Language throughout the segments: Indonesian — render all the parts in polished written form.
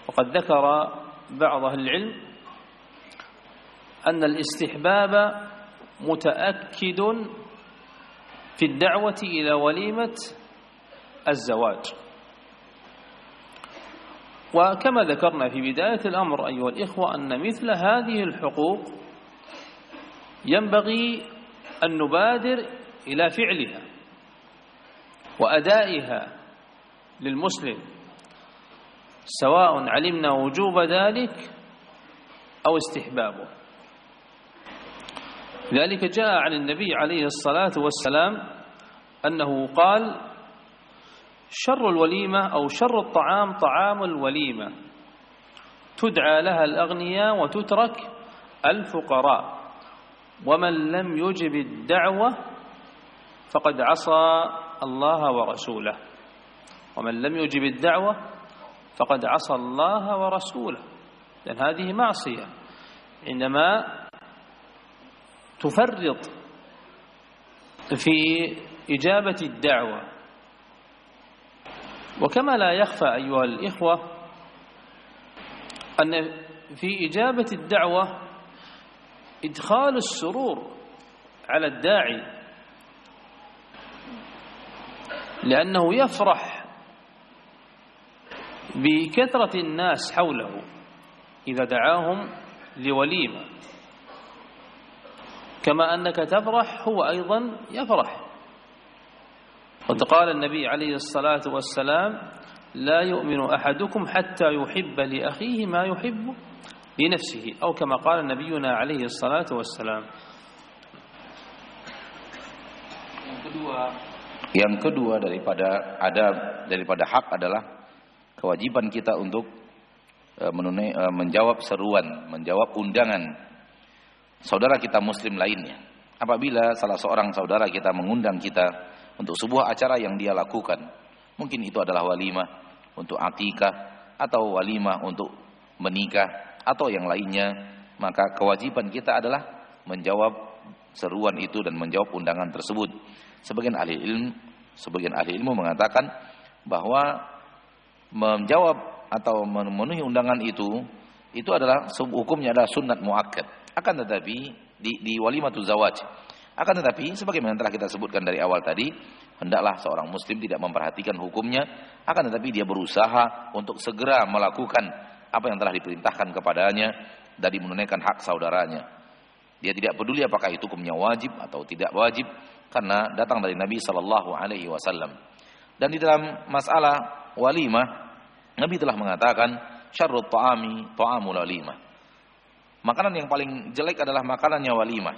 وقد ذكر بعض أهل العلم أن الاستحباب متأكد في الدعوة إلى وليمة الزواج. وكما ذكرنا في بداية الأمر أيها الإخوة أن مثل هذه الحقوق ينبغي أن نبادر إلى فعلها وأدائها للمسلم، سواء علمنا وجوب ذلك أو استحبابه. لذلك جاء عن النبي عليه الصلاة والسلام أنه قال: شر الوليمة أو شر الطعام طعام الوليمة، تدعى لها الأغنياء وتترك الفقراء، ومن لم يجب الدعوة فقد عصى الله ورسوله. ومن لم يجب الدعوة فقد عصى الله ورسوله، لأن هذه معصية عندما تفرط في إجابة الدعوة. وكما لا يخفى أيها الإخوة أن في إجابة الدعوة إدخال السرور على الداعي، لأنه يفرح بكثرة الناس حوله إذا دعاهم لوليمة، كما أنك تفرح هو أيضا يفرح. قد قال النبي عليه الصلاة والسلام: لا يؤمن أحدكم حتى يحب لأخيه ما يحب لنفسه، أو كما قال نبينا عليه الصلاة والسلام. Yang kedua daripada hak adalah kewajiban kita untuk menjawab seruan, menjawab undangan saudara kita muslim lainnya. Apabila salah seorang saudara kita mengundang kita untuk sebuah acara yang dia lakukan, mungkin itu adalah walimah untuk akikah atau walimah untuk menikah atau yang lainnya, maka kewajiban kita adalah menjawab seruan itu dan menjawab undangan tersebut. Sebagian ahli ilmu mengatakan bahwa menjawab atau memenuhi undangan itu adalah hukumnya adalah sunnat muakkad. Akan tetapi di walimatul zawaj, akan tetapi sebagaimana telah kita sebutkan dari awal tadi, hendaklah seorang muslim tidak memperhatikan hukumnya, akan tetapi dia berusaha untuk segera melakukan apa yang telah diperintahkan kepadanya dari menunaikan hak saudaranya. Dia tidak peduli apakah itu hukumnya wajib atau tidak wajib, karena datang dari Nabi sallallahu alaihi wasallam. Dan di dalam masalah walimah, Nabi telah mengatakan syarrut ta'ami ta'amul walimah. Makanan yang paling jelek adalah makanannya walimah.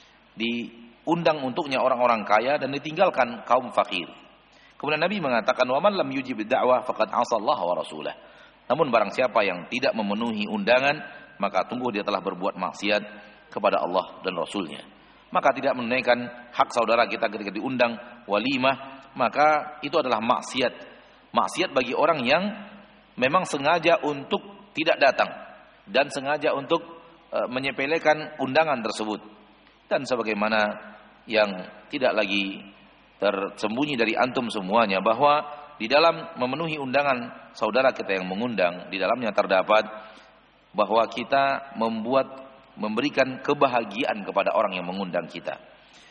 Diundang untuknya orang-orang kaya dan ditinggalkan kaum fakir. Kemudian Nabi mengatakan wa man lam yujib ad-da'wah faqad 'asa Allah wa rasulah. Namun barang siapa yang tidak memenuhi undangan, maka tunggu dia telah berbuat maksiat kepada Allah dan Rasulnya. Maka tidak menunaikan hak saudara kita ketika diundang walimah, maka itu adalah maksiat. Maksiat bagi orang yang memang sengaja untuk tidak datang dan sengaja untuk menyepelekan undangan tersebut. Dan sebagaimana yang tidak lagi tersembunyi dari antum semuanya, bahwa di dalam memenuhi undangan saudara kita yang mengundang, di dalamnya terdapat bahwa kita memberikan kebahagiaan kepada orang yang mengundang kita.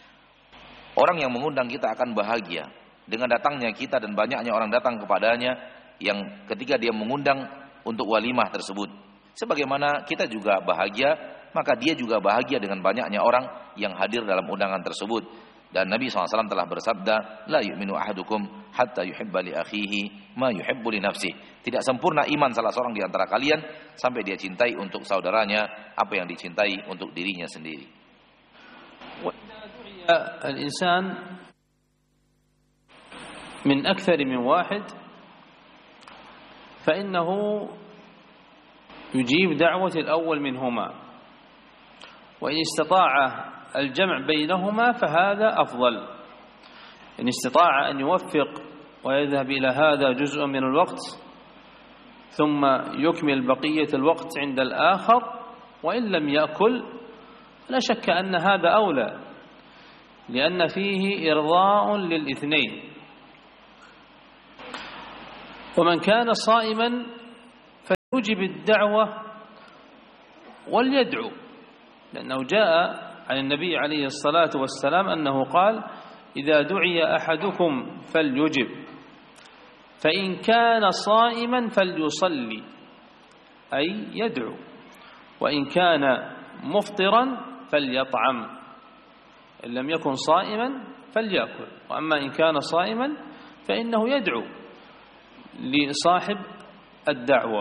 Orang yang mengundang kita akan bahagia dengan datangnya kita dan banyaknya orang datang kepadanya yang ketika dia mengundang untuk walimah tersebut. Sebagaimana kita juga bahagia, maka dia juga bahagia dengan banyaknya orang yang hadir dalam undangan tersebut. Dan Nabi SAW telah bersabda, la yu'minu ahadukum hatta yuhibba li akhihi ma yuhibbu li nafsihi. Tidak sempurna iman salah seorang di antara kalian sampai dia cintai untuk saudaranya apa yang dicintai untuk dirinya sendiri. Al-insan min akthar min wahid fa innahu yujib da'wati al-awwal minhuma wa in istata'a الجمع بينهما فهذا أفضل. إن استطاع أن يوفق ويذهب إلى هذا جزء من الوقت ثم يكمل بقية الوقت عند الآخر وإن لم يأكل لا شك أن هذا أولى لأن فيه إرضاء للاثنين. ومن كان صائما فلتجب الدعوة وليدعو، لأنه جاء عن النبي عليه الصلاة والسلام أنه قال: إذا دعي أحدكم فليجب، فإن كان صائما فليصلي، أي يدعو، وإن كان مفطرا فليطعم، إن لم يكن صائما فليأكل، وأما إن كان صائما فإنه يدعو لصاحب الدعوة.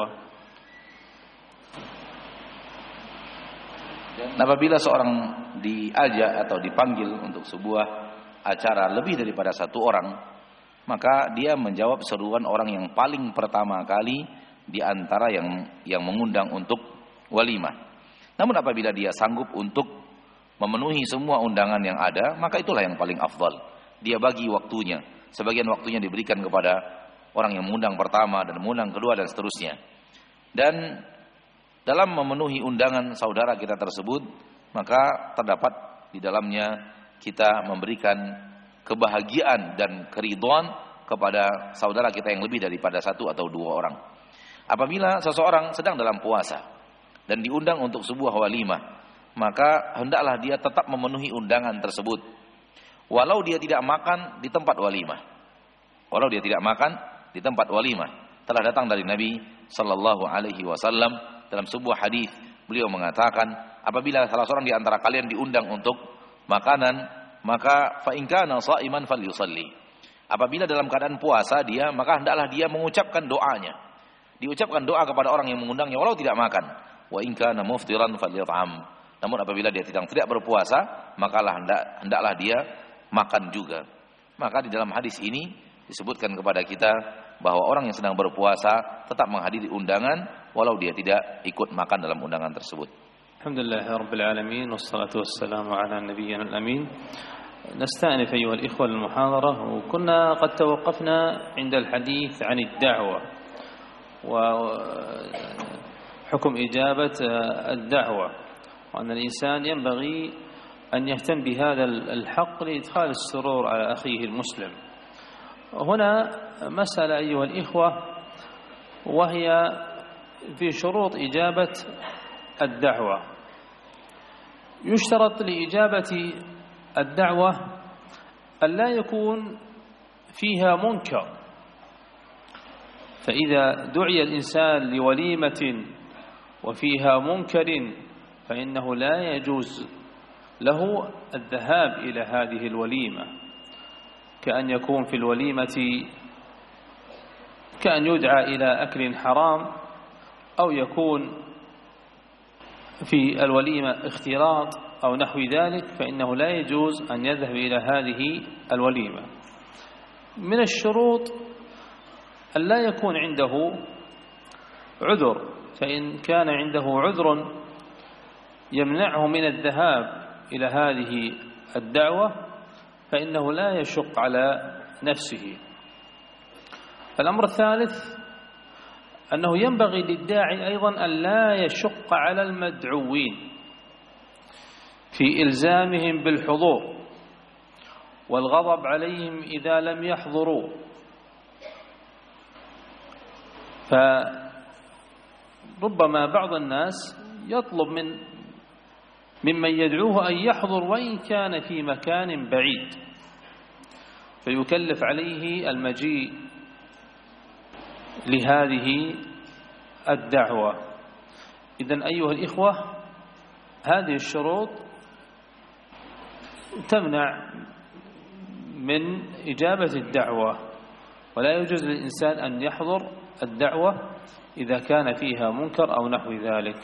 Apabila seorang diajak atau dipanggil untuk sebuah acara lebih daripada satu orang, maka dia menjawab seruan orang yang paling pertama kali di antara yang mengundang untuk walimah. Namun apabila dia sanggup untuk memenuhi semua undangan yang ada, maka itulah yang paling afdal. Dia bagi waktunya, sebagian waktunya diberikan kepada orang yang mengundang pertama dan mengundang kedua dan seterusnya. Dan dalam memenuhi undangan saudara kita tersebut, maka terdapat di dalamnya kita memberikan kebahagiaan dan keridhaan kepada saudara kita yang lebih daripada satu atau dua orang. Apabila seseorang sedang dalam puasa dan diundang untuk sebuah walimah, maka hendaklah dia tetap memenuhi undangan tersebut, walau dia tidak makan di tempat walimah. Walau dia tidak makan di tempat walimah. Telah datang dari Nabi sallallahu alaihi wasallam dalam sebuah hadis, beliau mengatakan, apabila salah seorang di antara kalian diundang untuk makanan, maka fa in kana sha'iman falyusalli. Apabila dalam keadaan puasa dia, maka hendaklah dia mengucapkan doanya. Diucapkan doa kepada orang yang mengundangnya walau tidak makan. Wa in kana muftiran falyat'am. Namun apabila dia tidak berpuasa, makalah hendaklah dia makan juga. Maka di dalam hadis ini disebutkan kepada kita bahwa orang yang sedang berpuasa tetap menghadiri undangan walau dia tidak ikut makan dalam undangan tersebut. Alhamdulillahirabbil alamin, wassalatu wassalamu ala nabiyyina al-amin. نستأنف أيها الإخوة المحاضرة، وكنا قد توقفنا عند الحديث عن الدعوة وحكم إجابة الدعوة، وأن الإنسان ينبغي أن يهتم بهذا الحق لإدخال السرور على أخيه المسلم. هنا مسألة أيها الإخوة، وهي في شروط إجابة الدعوة. يشترط لإجابة الدعوة أن لا يكون فيها منكر، فإذا دعي الإنسان لوليمة وفيها منكر فإنه لا يجوز له الذهاب إلى هذه الوليمة، كأن يكون في الوليمة كأن يدعى إلى أكل حرام، أو يكون في الوليمة اختلاط أو نحو ذلك، فإنه لا يجوز أن يذهب إلى هذه الوليمة. من الشروط أن لا يكون عنده عذر، فإن كان عنده عذر يمنعه من الذهاب إلى هذه الدعوة فإنه لا يشق على نفسه. الأمر الثالث أنه ينبغي للداعي أيضا أن لا يشق على المدعوين في إلزامهم بالحضور والغضب عليهم إذا لم يحضروا، فربما بعض الناس يطلب ممن يدعوه أن يحضر وإن كان في مكان بعيد، فيكلف عليه المجيء لهذه الدعوة. إذن أيها الإخوة، هذه الشروط تمنع من إجابة الدعوة، ولا يجوز للإنسان أن يحضر الدعوة إذا كان فيها منكر أو نحو ذلك.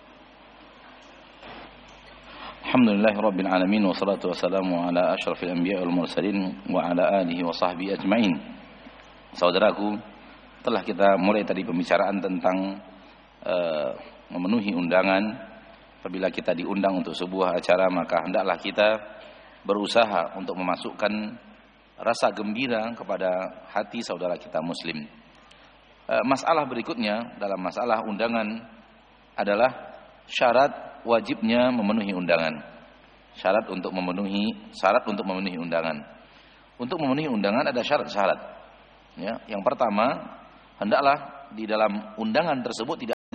الحمد لله رب العالمين، والصلاة والسلام على أشرف الأنبياء والمرسلين وعلى آله وصحبه أجمعين. Saudaraku, telah kita mulai tadi pembicaraan tentang memenuhi undangan. Apabila kita diundang untuk sebuah acara, maka hendaklah kita berusaha untuk memasukkan rasa gembira kepada hati saudara kita muslim. Masalah berikutnya dalam masalah undangan adalah syarat wajibnya memenuhi undangan. Syarat untuk memenuhi undangan. Untuk memenuhi undangan ada syarat-syarat. Ya, yang pertama, hendaklah di dalam undangan tersebut tidak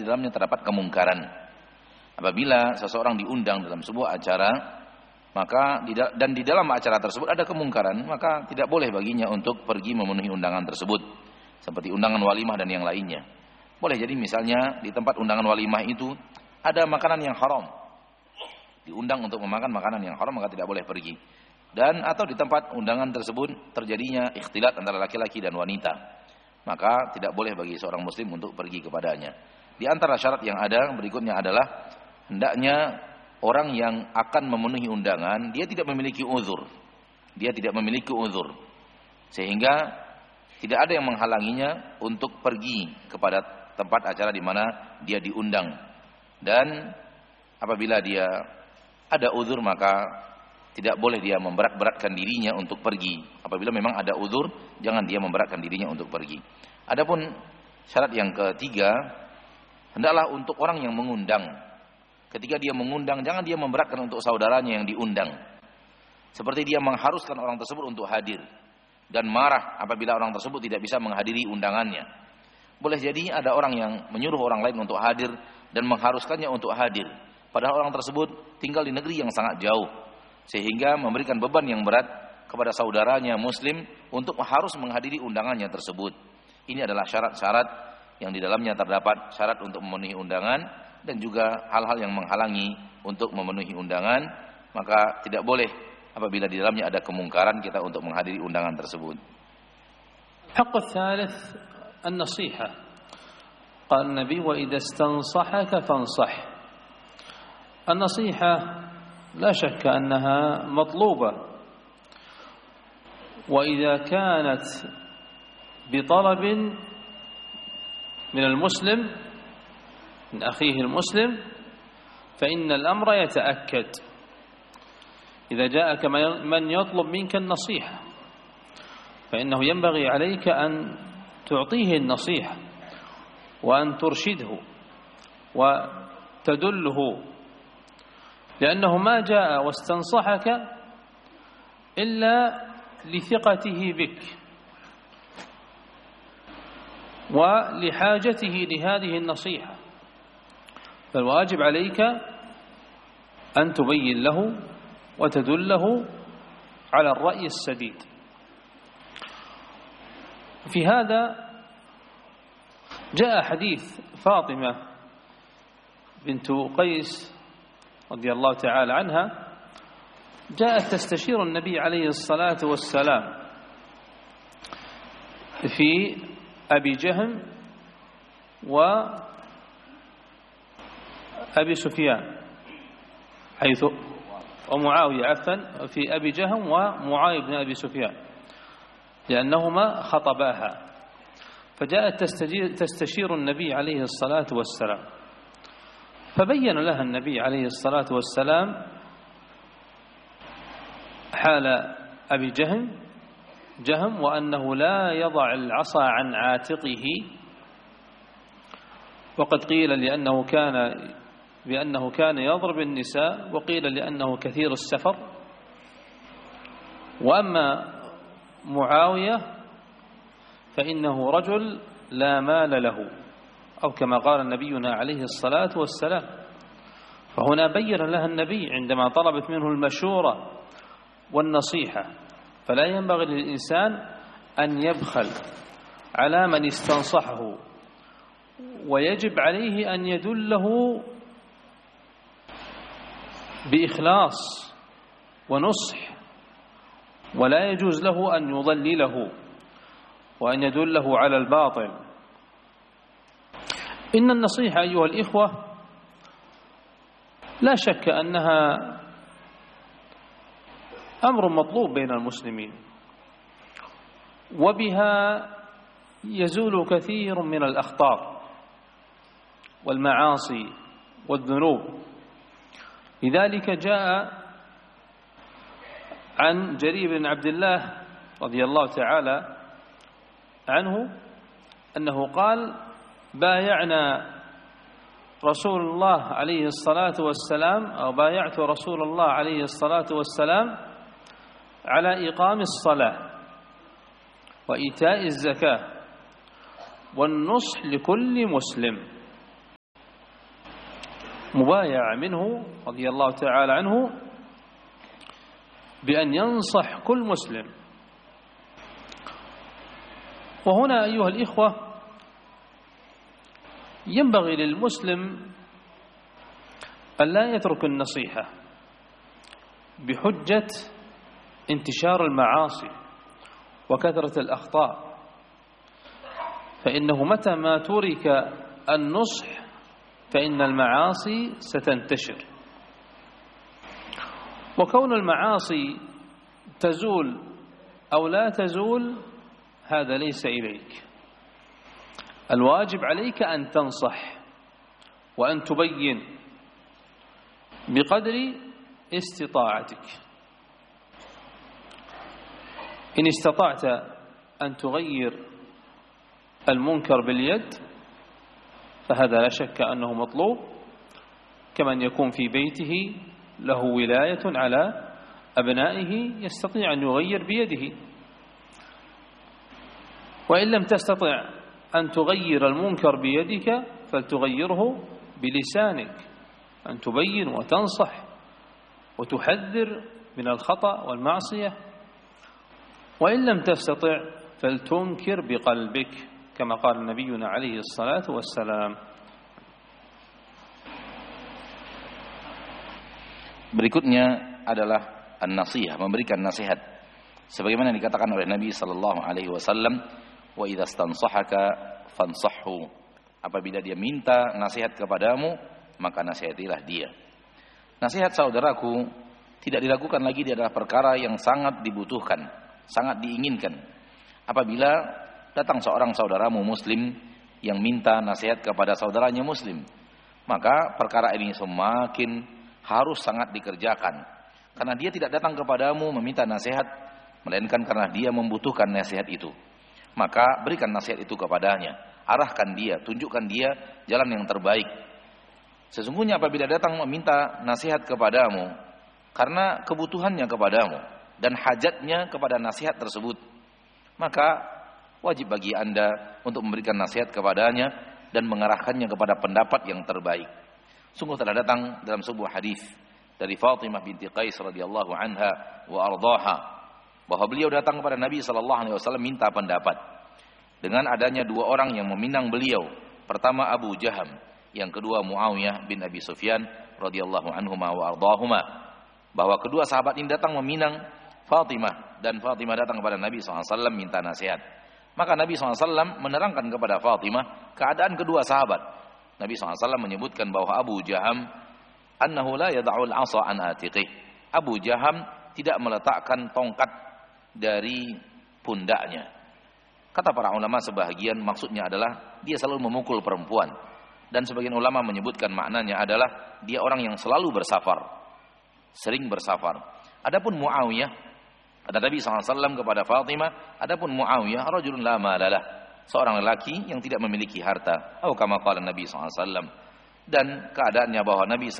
di dalamnya terdapat kemungkaran. Apabila seseorang diundang dalam sebuah acara, maka dan di dalam acara tersebut ada kemungkaran, maka tidak boleh baginya untuk pergi memenuhi undangan tersebut, seperti undangan walimah dan yang lainnya. Boleh jadi misalnya di tempat undangan walimah itu ada makanan yang haram, diundang untuk memakan makanan yang haram, maka tidak boleh pergi. Dan atau di tempat undangan tersebut terjadinya ikhtilat antara laki-laki dan wanita, maka tidak boleh bagi seorang muslim untuk pergi kepadanya. Di antara syarat yang ada berikutnya adalah hendaknya orang yang akan memenuhi undangan dia tidak memiliki uzur. Dia tidak memiliki uzur, sehingga tidak ada yang menghalanginya untuk pergi kepada tempat acara di mana dia diundang. Dan apabila dia ada uzur, maka tidak boleh dia memberat-beratkan dirinya untuk pergi. Apabila memang ada uzur, jangan dia memberatkan dirinya untuk pergi. Adapun syarat yang ketiga, hendaklah untuk orang yang mengundang, ketika dia mengundang, jangan dia memberatkan untuk saudaranya yang diundang. Seperti dia mengharuskan orang tersebut untuk hadir dan marah apabila orang tersebut tidak bisa menghadiri undangannya. Boleh jadi ada orang yang menyuruh orang lain untuk hadir dan mengharuskannya untuk hadir, padahal orang tersebut tinggal di negeri yang sangat jauh, sehingga memberikan beban yang berat kepada saudaranya muslim untuk harus menghadiri undangannya tersebut. Ini adalah syarat-syarat yang di dalamnya terdapat syarat untuk memenuhi undangan dan juga hal-hal yang menghalangi untuk memenuhi undangan, maka tidak boleh apabila di dalamnya ada kemungkaran kita untuk menghadiri undangan tersebut. الحق الثالث النصيحة. قال النبي وإذا استنصحك فانصح. النصيحة لا شك أنها مطلوبة، وإذا كانت بطلب من المسلم من أخيه المسلم فإن الأمر يتأكد. إذا جاءك من يطلب منك النصيحة فإنه ينبغي عليك أن تعطيه النصيحة وأن ترشده وتدله، لأنه ما جاء واستنصحك إلا لثقته بك ولحاجته لهذه النصيحة، فالواجب عليك أن تبين له وتدله على الرأي السديد. في هذا جاء حديث فاطمة بنت قيس رضي الله تعالى عنها، جاءت تستشير النبي عليه الصلاة والسلام في أبي جهم وأبي سفيان، حيث ومعاوية عفوا في أبي جهم ومعاوية بن أبي سفيان، لأنهما خطباها، فجاءت تستشير النبي عليه الصلاة والسلام، فبين لها النبي عليه الصلاة والسلام حال أبي جهم وأنه لا يضع العصا عن عاتقه، وقد قيل بأنه كان يضرب النساء، وقيل لأنه كثير السفر. وأما معاوية فإنه رجل لا مال له، أو كما قال نبينا عليه الصلاة والسلام. فهنا بين لها النبي عندما طلبت منه المشورة والنصيحة، فلا ينبغي للإنسان أن يبخل على من استنصحه، ويجب عليه أن يدله بإخلاص ونصح، ولا يجوز له أن يضلله وأن يدله على الباطل. إن النصيحة أيها الإخوة لا شك أنها أمر مطلوب بين المسلمين، وبها يزول كثير من الأخطار والمعاصي والذنوب. لذلك جاء عن جرير بن عبد الله رضي الله تعالى عنه أنه قال بايعنا رسول الله عليه الصلاة والسلام، أو بايعت رسول الله عليه الصلاة والسلام على إقام الصلاة وإيتاء الزكاة والنصح لكل مسلم. مبايعة منه رضي الله تعالى عنه بأن ينصح كل مسلم. وهنا أيها الإخوة ينبغي للمسلم أن لا يترك النصيحة بحجة انتشار المعاصي وكثرة الأخطاء، فإنه متى ما ترك النصح فإن المعاصي ستنتشر، وكون المعاصي تزول أو لا تزول هذا ليس إليك. الواجب عليك أن تنصح وأن تبين بقدر استطاعتك. إن استطعت أن تغير المنكر باليد فهذا لا شك أنه مطلوب، كمن يكون في بيته له ولاية على أبنائه يستطيع أن يغير بيده. وإن لم تستطع أن تغير المنكر بيدك فلتغيره بلسانك، أن تبين وتنصح وتحذر من الخطأ والمعصية. وإن لم تستطع فلتنكر بقلبك كما قال نبينا عليه الصلاة والسلام. Berikutnya adalah an-nasihah, memberikan nasihat. Sebagaimana dikatakan oleh Nabi sallallahu alaihi wasallam, "Wa idza stansahaka fansahhu." Apabila dia minta nasihat kepadamu, maka nasihatilah dia. Nasihat saudaraku tidak diragukan lagi, dia adalah perkara yang sangat dibutuhkan, sangat diinginkan. Apabila datang seorang saudaramu muslim yang minta nasihat kepada saudaranya muslim, maka perkara ini semakin harus sangat dikerjakan. Karena dia tidak datang kepadamu meminta nasihat, melainkan karena dia membutuhkan nasihat itu. Maka berikan nasihat itu kepadanya, arahkan dia, tunjukkan dia jalan yang terbaik. Sesungguhnya apabila datang meminta nasihat kepadamu karena kebutuhannya kepadamu dan hajatnya kepada nasihat tersebut, maka wajib bagi Anda untuk memberikan nasihat kepadanya dan mengarahkannya kepada pendapat yang terbaik. Sungguh telah datang dalam sebuah hadis dari Fatimah binti Qais radhiyallahu anha wa ardhaha bahwa beliau datang kepada Nabi sallallahu alaihi wasallam minta pendapat dengan adanya dua orang yang meminang beliau. Pertama Abu Jaham, yang kedua Muawiyah bin Abi Sufyan radhiyallahu anhuma wa ardhahuma. Bahwa kedua sahabat ini datang meminang Fatimah dan Fatimah datang kepada Nabi sallallahu alaihi wasallam minta nasihat. Maka Nabi sallallahu alaihi wasallam menerangkan kepada Fatimah keadaan kedua sahabat. Nabi SAW menyebutkan bahwa Abu Jaham annahu la yada'ul 'asa an atiqih. Abu Jaham tidak meletakkan tongkat dari pundaknya. Kata para ulama sebahagian maksudnya adalah dia selalu memukul perempuan, dan sebagian ulama menyebutkan maknanya adalah dia orang yang selalu bersafar, sering bersafar. Adapun Muawiyah, kata Nabi SAW kepada Fatimah, adapun Muawiyah rajulun la malalah, seorang lelaki yang tidak memiliki harta, atau kama qala Nabi SAW. Dan keadaannya bahwa Nabi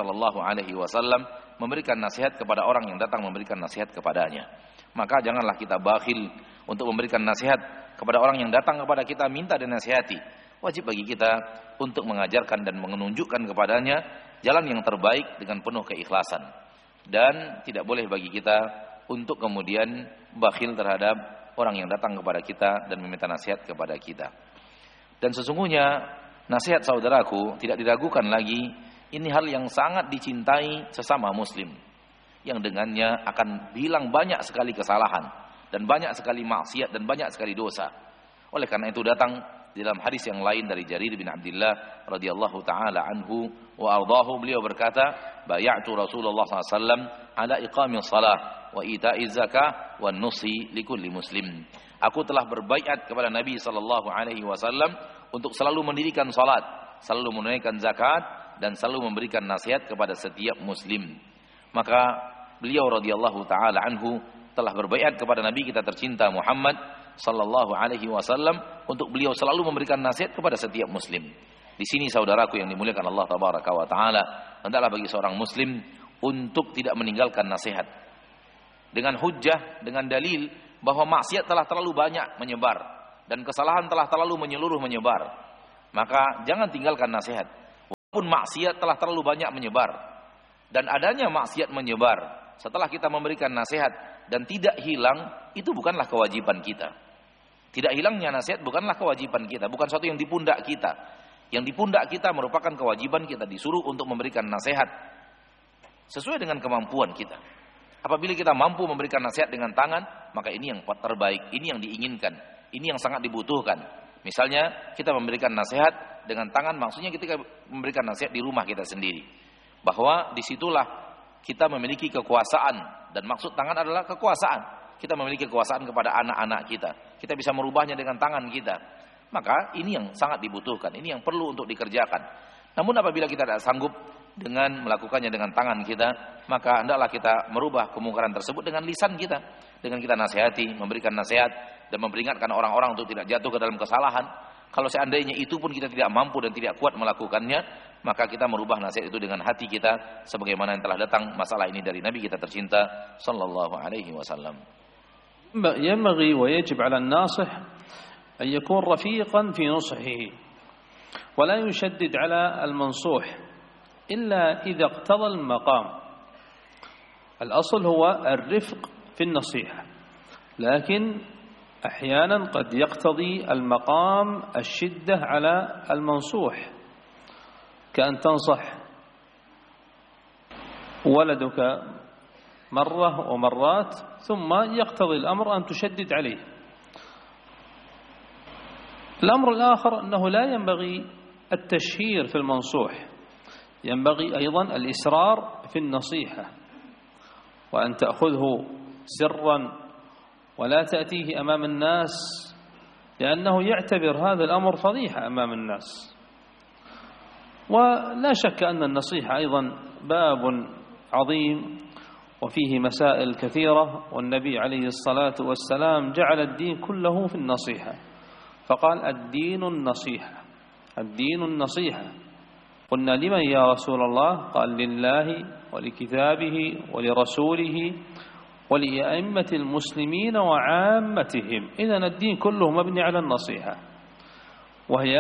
SAW memberikan nasihat kepada orang yang datang memberikan nasihat kepadanya. Maka janganlah kita bakhil untuk memberikan nasihat kepada orang yang datang kepada kita minta dinasihati. Wajib bagi kita untuk mengajarkan dan menunjukkan kepadanya jalan yang terbaik dengan penuh keikhlasan. Dan tidak boleh bagi kita untuk kemudian bakhil terhadap orang yang datang kepada kita dan meminta nasihat kepada kita. Dan sesungguhnya nasihat saudaraku tidak diragukan lagi, ini hal yang sangat dicintai sesama muslim, yang dengannya akan hilang banyak sekali kesalahan dan banyak sekali maksiat dan banyak sekali dosa. Oleh karena itu datang di dalam hadis yang lain dari Jarir bin Abdullah radhiyallahu taala anhu wa ardhahu, beliau berkata, "Bay'atu Rasulullah SAW ala iqamis salah wa ita'iz zakah wa nusi likulli muslim." Aku telah berbaiat kepada Nabi sallallahu alaihi wasallam untuk selalu mendirikan salat, selalu menunaikan zakat dan selalu memberikan nasihat kepada setiap muslim. Maka beliau radhiyallahu taala anhu telah berbaiat kepada Nabi kita tercinta Muhammad sallallahu alaihi wasallam untuk beliau selalu memberikan nasihat kepada setiap muslim. Di sini saudaraku yang dimuliakan Allah tabaraka wa taala, hendaklah bagi seorang muslim untuk tidak meninggalkan nasihat dengan hujjah, dengan dalil bahwa maksiat telah terlalu banyak menyebar dan kesalahan telah terlalu menyeluruh menyebar. Maka jangan tinggalkan nasihat. pun maksiat telah terlalu banyak menyebar. Dan adanya maksiat menyebar setelah kita memberikan nasihat dan tidak hilang, itu bukanlah kewajiban kita. Tidak hilangnya nasihat bukanlah kewajiban kita, bukan sesuatu yang di pundak kita. Yang di pundak kita merupakan kewajiban kita, disuruh untuk memberikan nasihat sesuai dengan kemampuan kita. Apabila kita mampu memberikan nasihat dengan tangan, maka ini yang terbaik, ini yang diinginkan, ini yang sangat dibutuhkan. Misalnya kita memberikan nasihat dengan tangan, maksudnya ketika memberikan nasihat di rumah kita sendiri, bahwa disitulah kita memiliki kekuasaan, dan maksud tangan adalah kekuasaan. Kita memiliki kekuasaan kepada anak-anak kita, kita bisa merubahnya dengan tangan kita. Maka ini yang sangat dibutuhkan, ini yang perlu untuk dikerjakan. Namun apabila kita tidak sanggup dengan melakukannya dengan tangan kita, maka hendaklah kita merubah kemungkaran tersebut dengan lisan kita, dengan kita nasihati, memberikan nasihat dan memperingatkan orang-orang untuk tidak jatuh ke dalam kesalahan. Kalau seandainya itu pun kita tidak mampu dan tidak kuat melakukannya, maka kita merubah nasihat itu dengan hati kita, sebagaimana yang telah datang masalah ini dari Nabi kita tercinta sallallahu alaihi wasallam. ينبغي ويجب على الناصح أن يكون رفيقا في نصحه ولا يشدد على المنصوح إلا إذا اقتضى المقام. الأصل هو الرفق في النصيحة، لكن أحيانا قد يقتضي المقام الشدة على المنصوح، كأن تنصح ولدك مرة ومرات ثم يقتضي الأمر أن تشدد عليه. الأمر الآخر أنه لا ينبغي التشهير في المنصوح، ينبغي أيضا الإسرار في النصيحة، وأن تأخذه سرا ولا تأتيه أمام الناس، لأنه يعتبر هذا الأمر فضيحة أمام الناس. ولا شك أن النصيحة أيضا باب عظيم وفيه مسائل كثيرة، والنبي عليه الصلاة والسلام جعل الدين كله في النصيحة، فقال الدين النصيحة، الدين النصيحة. قلنا لمن يا رسول الله؟ قال لله ولكتابه ولرسوله ولأئمة المسلمين وعامتهم. إذن الدين كله مبني على النصيحة، وهي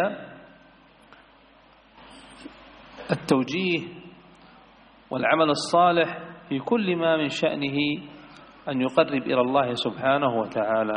التوجيه والعمل الصالح في كل ما من شأنه أن يقرب إلى الله سبحانه وتعالى.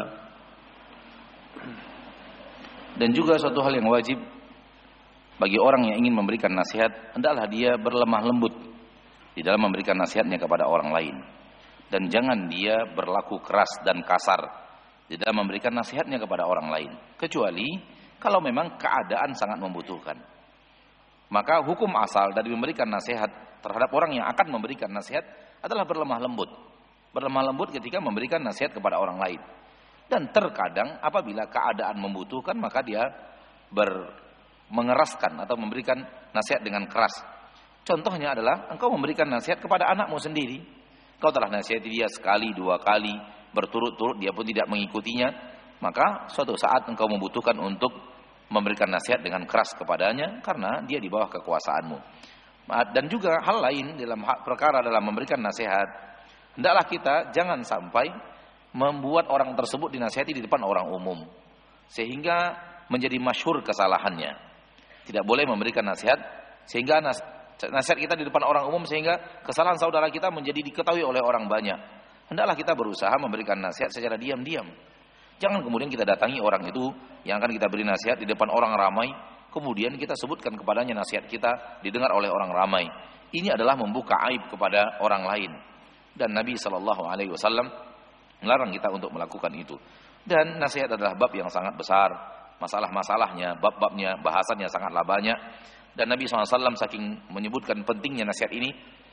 Dan juga suatu hal yang wajib bagi orang yang ingin memberikan nasihat, hendaklah dia berlemah lembut di dalam memberikan nasihatnya kepada orang lain, dan jangan dia berlaku keras dan kasar di dalam memberikan nasihatnya kepada orang lain, kecuali kalau memang keadaan sangat membutuhkan. Maka hukum asal dari memberikan nasihat terhadap orang yang akan memberikan nasihat adalah berlemah lembut. Berlemah lembut ketika memberikan nasihat kepada orang lain. Dan terkadang apabila keadaan membutuhkan, maka dia mengeraskan atau memberikan nasihat dengan keras. Contohnya adalah engkau memberikan nasihat kepada anakmu sendiri. Kau telah nasihati dia sekali, dua kali, berturut-turut, dia pun tidak mengikutinya. Maka suatu saat engkau membutuhkan untuk memberikan nasihat dengan keras kepadanya, karena dia di bawah kekuasaanmu. Dan juga hal lain dalam perkara dalam memberikan nasihat, hendaklah kita jangan sampai membuat orang tersebut dinasihati di depan orang umum sehingga menjadi masyhur kesalahannya. Tidak boleh memberikan nasihat sehingga nasihat kita di depan orang umum sehingga kesalahan saudara kita menjadi diketahui oleh orang banyak. Hendaklah kita berusaha memberikan nasihat secara diam-diam. Jangan kemudian kita datangi orang itu yang akan kita beri nasihat di depan orang ramai, kemudian kita sebutkan kepadanya nasihat kita didengar oleh orang ramai. Ini adalah membuka aib kepada orang lain. Dan Nabi SAW melarang kita untuk melakukan itu. Dan nasihat adalah bab yang sangat besar. Masalah-masalahnya, bab-babnya, bahasannya sangatlah banyak. Dan Nabi SAW saking menyebutkan pentingnya nasihat ini,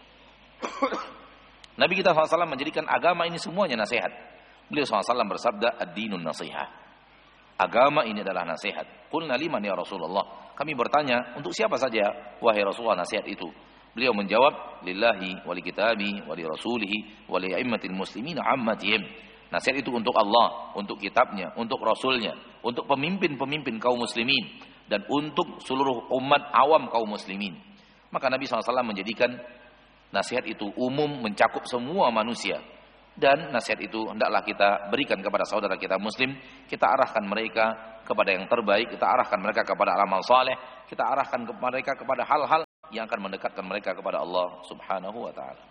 Nabi kita SAW menjadikan agama ini semuanya nasihat. Beliau SAW bersabda, ad-dinun nasihah. Agama ini adalah nasihat. Qulna liman ya Rasulullah. Kami bertanya, untuk siapa saja wahai Rasulullah nasihat itu? Beliau menjawab, lillahi wa li kitabi wa li rasulihi wa li a'immatil muslimin ammatihim. Nasihat itu untuk Allah, untuk kitabnya, untuk rasulnya, untuk pemimpin-pemimpin kaum muslimin, dan untuk seluruh umat awam kaum muslimin. Maka Nabi SAW menjadikan nasihat itu umum, mencakup semua manusia. Dan nasihat itu hendaklah kita berikan kepada saudara kita muslim. Kita arahkan mereka kepada yang terbaik, kita arahkan mereka kepada amal saleh, kita arahkan mereka kepada hal-hal yang akan mendekatkan mereka kepada Allah Subhanahu wa taala.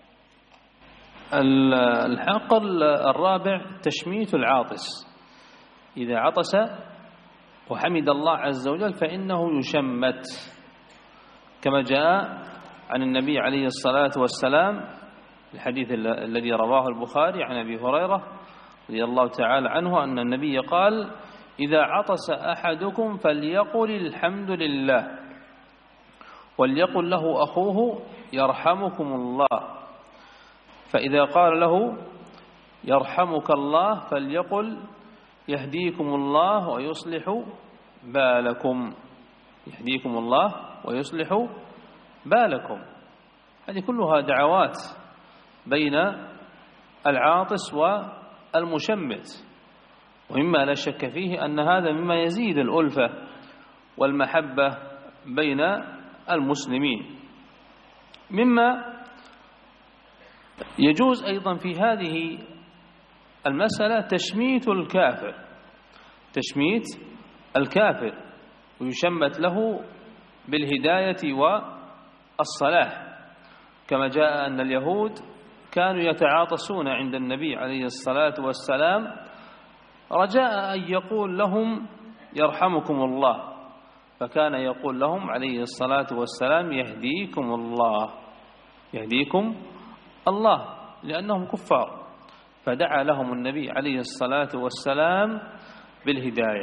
الحق الرابع تشميت العاطس إذا عطس وحمد الله عز وجل فإنه يشمت كما جاء عن النبي عليه الصلاة والسلام الحديث الذي رواه البخاري عن أبي هريرة رضي الله تعالى عنه أن النبي قال إذا عطس أحدكم فليقل الحمد لله وليقل له أخوه يرحمكم الله فإذا قال له يرحمك الله فليقل يهديكم الله ويصلح بالكم يهديكم الله ويصلح بالكم. هذه كلها دعوات بين العاطس والمشمت، ومما لا شك فيه أن هذا مما يزيد الألفة والمحبة بين المسلمين. مما يجوز أيضا في هذه المسألة تشميت الكافر، تشميت الكافر ويشمت له بالهداية والصلاح، كما جاء أن اليهود كانوا يتعاطسون عند النبي عليه الصلاة والسلام رجاء أن يقول لهم يرحمكم الله، فكان يقول لهم عليه الصلاة والسلام يهديكم الله يهديكم الله لأنهم كفار، فدعا لهم النبي عليه الصلاة والسلام بالهداية.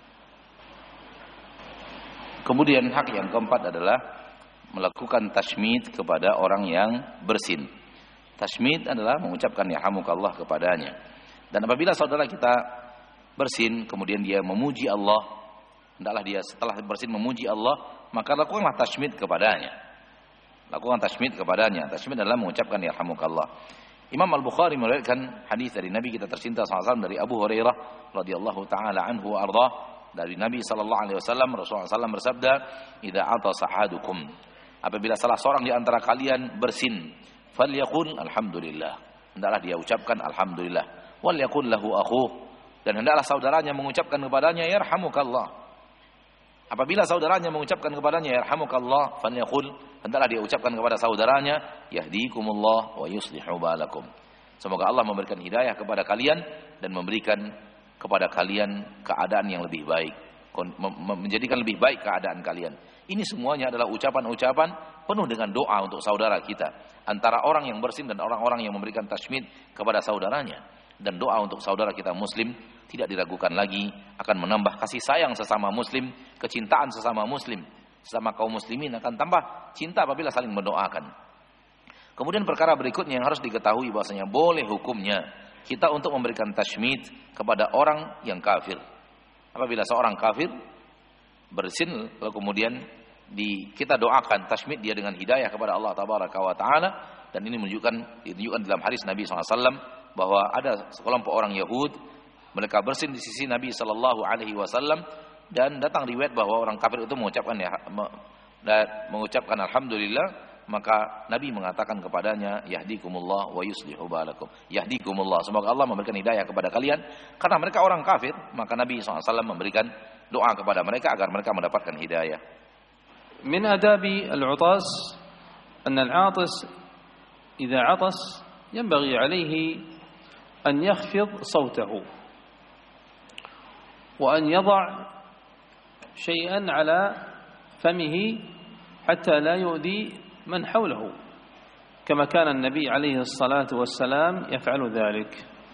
Kemudian hak yang keempat adalah melakukan tashmid kepada orang yang bersin. Tashmid adalah mengucapkan yarhamukallah kepadanya. Dan apabila saudara kita bersin kemudian dia memuji Allah, hendaklah dia setelah bersin memuji Allah, maka lakukanlah tashmid kepadanya. Lakukan tashmid kepadanya. Tashmid adalah mengucapkan yarhamukallah. Imam Al-Bukhari meriwayatkan hadis dari Nabi kita tercinta SAW dari Abu Hurairah radhiyallahu taala anhu wa ardhah, dari Nabi sallallahu alaihi wasallam, Rasulullah SAW bersabda, "Idza atasa ahadukum," apabila salah seorang di antara kalian bersin, falyaqul alhamdulillah, hendaklah dia ucapkan alhamdulillah, wal yaqul lahu akhuh, dan hendaklah saudaranya mengucapkan kepadanya yarhamukallah. Apabila saudaranya mengucapkan kepadanya yarhamukallah, falyaqul, hendaklah dia ucapkan kepada saudaranya yahdikumullah wa yuslihu balakum. Semoga Allah memberikan hidayah kepada kalian dan memberikan kepada kalian keadaan yang lebih baik, menjadikan lebih baik keadaan kalian. Ini semuanya adalah ucapan-ucapan penuh dengan doa untuk saudara kita, antara orang yang bersin dan orang-orang yang memberikan tashmid kepada saudaranya. Dan doa untuk saudara kita muslim tidak diragukan lagi akan menambah kasih sayang sesama muslim, kecintaan sesama muslim, sesama kaum muslimin akan tambah cinta apabila saling mendoakan. Kemudian perkara berikutnya yang harus diketahui bahwasanya boleh hukumnya kita untuk memberikan tashmid kepada orang yang kafir. Apabila seorang kafir bersin lalu kemudian kita doakan tashmid dia dengan hidayah kepada Allah tabaraka wa taala, dan ini menunjukkan dalam hadis Nabi SAW bahwa ada sekelompok orang Yahud, mereka bersin di sisi Nabi sallallahu alaihi wasallam, dan datang riwayat bahwa orang kafir itu mengucapkan alhamdulillah, maka Nabi mengatakan kepadanya yahdikumullah wa yuslihu balakum. Yahdikumullah, semoga Allah memberikan hidayah kepada kalian. Karena mereka orang kafir, maka Nabi SAW memberikan doa kepada mereka agar mereka mendapatkan hidayah. Min adabi al-'utas anna al-'atis idza 'atas yanbaghi 'alayhi an yakhfid sawtahu wa an yadha' shay'an 'ala famihi hatta la yu'di من حوله كما كان النبي عليه الصلاة والسلام يفعل ذلك.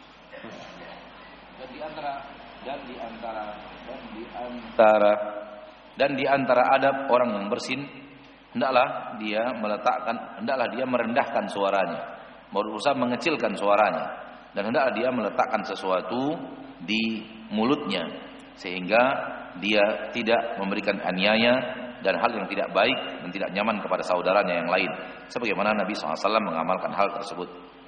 Dan di antara adab orang yang bersin, hendaklah dia merendahkan suaranya, berusaha mengecilkan suaranya, dan hendaklah dia meletakkan sesuatu di mulutnya sehingga dia tidak memberikan aniaya dan hal yang tidak baik dan tidak nyaman kepada saudaranya yang lain, sebagaimana Nabi SAW mengamalkan hal tersebut.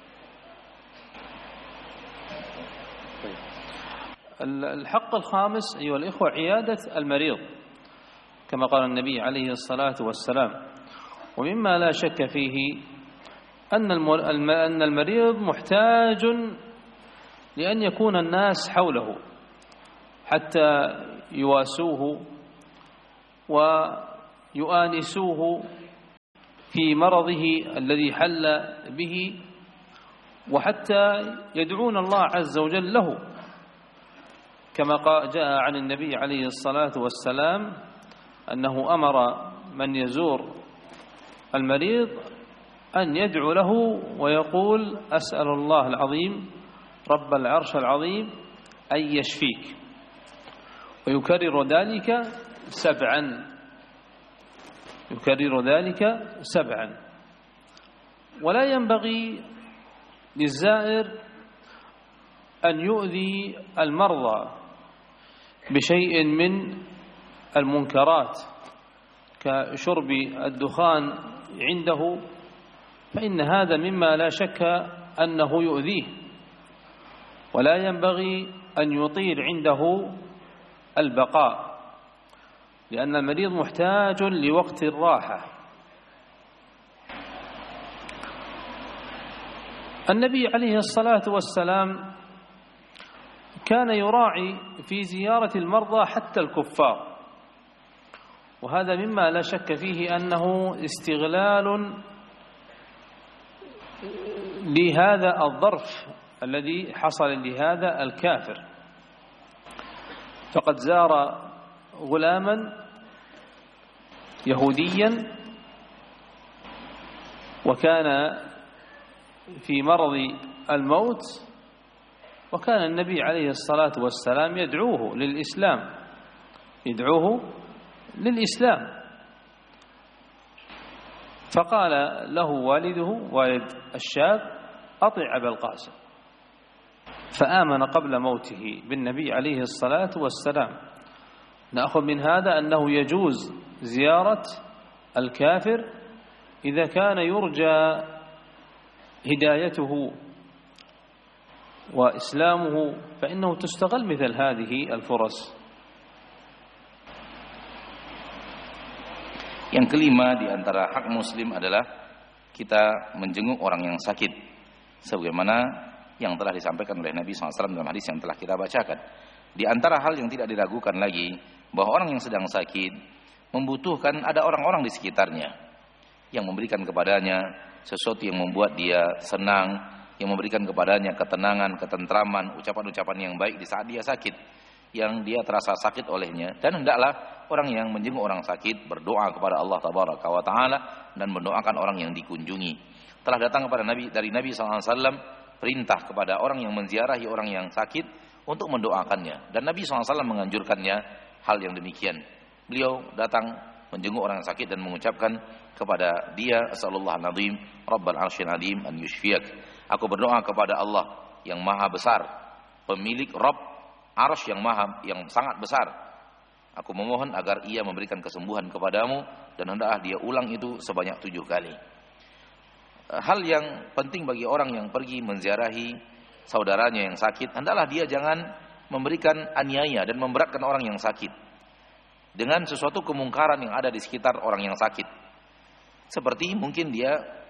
الحق الخامس أيها الإخوة عيادة المريض كما قال النبي عليه الصلاة والسلام، ومما لا شك فيه أن المريض محتاج لأن يكون الناس حوله حتى يواسوه ويؤانسوه في مرضه الذي حل به، وحتى يدعون الله عز وجل له، كما جاء عن النبي عليه الصلاة والسلام أنه أمر من يزور المريض أن يدعو له ويقول: أسأل الله العظيم رب العرش العظيم أن يشفيك، ويكرر ذلك 7، يكرر ذلك 7. ولا ينبغي للزائر أن يؤذي المرضى بشيء من المنكرات كشرب الدخان عنده، فإن هذا مما لا شك أنه يؤذيه، ولا ينبغي أن يطيل عنده البقاء، لأن المريض محتاج لوقت الراحة. النبي عليه الصلاة والسلام كان يراعي في زيارة المرضى حتى الكفار، وهذا مما لا شك فيه أنه استغلال لهذا الظرف الذي حصل لهذا الكافر. فقد زار غلاما يهوديا وكان في مرض الموت، وكان النبي عليه الصلاة والسلام يدعوه للإسلام، يدعوه للإسلام. فقال له والده، والد الشاب: أطع أبا القاسم، فآمن قبل موته بالنبي عليه الصلاة والسلام. نأخذ من هذا أنه يجوز زيارة الكافر إذا كان يرجى هدايته وإسلامه، فإنه تستغل مثل هذه الفرص. Yang kelima di antara hak muslim adalah kita menjenguk orang yang sakit, sebagaimana yang telah disampaikan oleh Nabi SAW dalam hadis yang telah kita bacakan. Di antara hal yang tidak diragukan lagi, bahwa orang yang sedang sakit membutuhkan ada orang-orang di sekitarnya yang memberikan kepadanya sesuatu yang membuat dia senang, yang memberikan kepadanya ketenangan, ketentraman, ucapan-ucapan yang baik di saat dia sakit, yang dia terasa sakit olehnya. Dan hendaklah orang yang menjenguk orang sakit berdoa kepada Allah Tabaraka wa Ta'ala dan mendoakan orang yang dikunjungi. Telah datang kepada dari Nabi SAW perintah kepada orang yang menziarahi orang yang sakit untuk mendoakannya, dan Nabi SAW menganjurkannya hal yang demikian. Beliau datang menjenguk orang yang sakit dan mengucapkan kepada dia: As'alullah al-azim Rabbal arsyil azim an yushfiyak. Aku berdoa kepada Allah yang maha besar, pemilik Rabb arsy yang sangat besar. Aku memohon agar ia memberikan kesembuhan kepadamu, dan hendaklah dia ulang itu sebanyak 7 kali. Hal yang penting bagi orang yang pergi menziarahi saudaranya yang sakit, hendaklah dia jangan memberikan aniaya dan memberatkan orang yang sakit dengan sesuatu kemungkaran yang ada di sekitar orang yang sakit. Seperti mungkin dia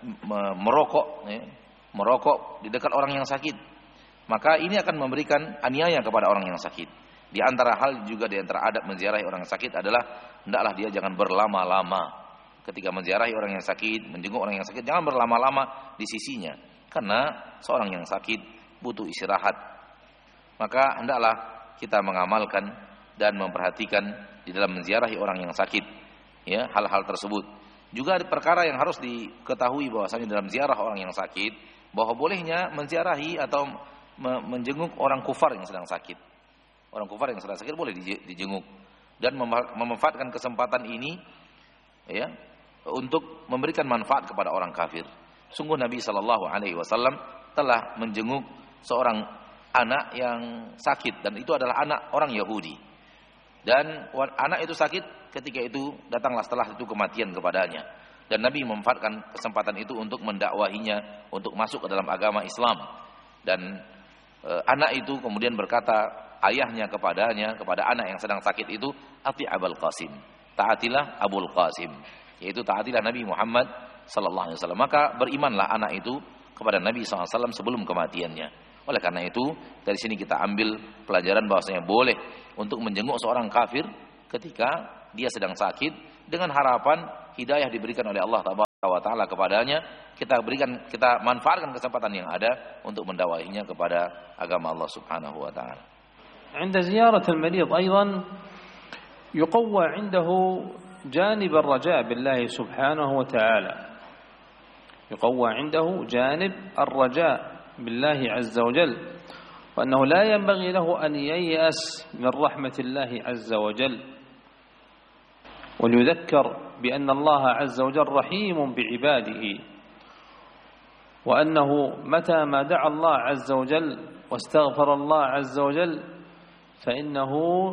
merokok di dekat orang yang sakit, maka ini akan memberikan aniaya kepada orang yang sakit. Di antara hal juga, di antara adab menziarahi orang yang sakit adalah hendaklah dia jangan berlama-lama. Ketika menziarahi orang yang sakit, menjenguk orang yang sakit, jangan berlama-lama di sisinya, karena seorang yang sakit butuh istirahat. Maka hendaklah kita mengamalkan dan memperhatikan di dalam menziarahi orang yang sakit, ya, hal-hal tersebut. Juga ada perkara yang harus diketahui bahwasanya dalam ziarah orang yang sakit, bahwa bolehnya menziarahi atau menjenguk orang kufar yang sedang sakit. Orang kufar yang sedang sakit boleh dijenguk, dan memanfaatkan kesempatan ini, ya, untuk memberikan manfaat kepada orang kafir. Sungguh Nabi SAW telah menjenguk seorang anak yang sakit, dan itu adalah anak orang Yahudi. Dan anak itu sakit, ketika itu datanglah setelah itu kematian kepadanya, dan Nabi memanfaatkan kesempatan itu untuk mendakwahinya untuk masuk ke dalam agama Islam. Dan anak itu kemudian berkata ayahnya kepada anak yang sedang sakit itu, "Ati Abul Qasim," taatilah Abul Qasim, yaitu taatilah Nabi Muhammad sallallahu alaihi wasallam. Maka berimanlah anak itu kepada Nabi sallallahu alaihi wasallam sebelum kematiannya. Oleh karena itu, dari sini kita ambil pelajaran bahwasanya boleh untuk menjenguk seorang kafir ketika dia sedang sakit, dengan harapan hidayah diberikan oleh Allah wa taala kepadanya, kita manfaatkan kesempatan yang ada untuk mendakwahinya kepada agama Allah Subhanahu wa taala. عند زيارة المريض أيضا يقوى عنده جانب الرجاء بالله سبحانه وتعالى، يقوى عنده جانب الرجاء بالله عز وجل، وأنه لا ينبغي له أن ييأس من رحمة الله عز وجل، وليذكر بأن الله عز وجل رحيم بعباده، وأنه متى ما دعا الله عز وجل واستغفر الله عز وجل فإنه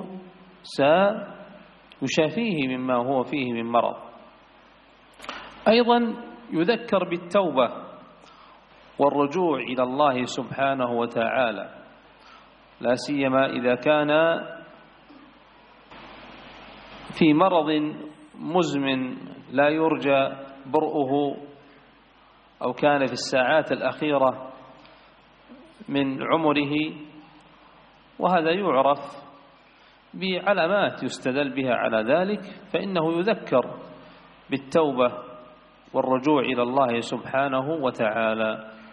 سيشافيه مما هو فيه من مرض. أيضا يذكر بالتوبة والرجوع إلى الله سبحانه وتعالى، لا سيما إذا كان في مرض مزمن لا يرجى برؤه، أو كان في الساعات الأخيرة من عمره، وهذا يعرف بعلامات يستدل بها على ذلك، فإنه يذكر بالتوبة والرجوع إلى الله سبحانه وتعالى.